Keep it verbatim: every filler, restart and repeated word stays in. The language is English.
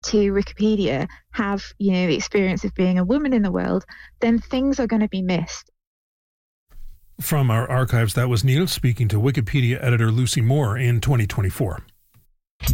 to Wikipedia have, you know, the experience of being a woman in the world, then things are going to be missed. From our archives, that was Neil speaking to Wikipedia editor Lucy Moore in twenty twenty-four.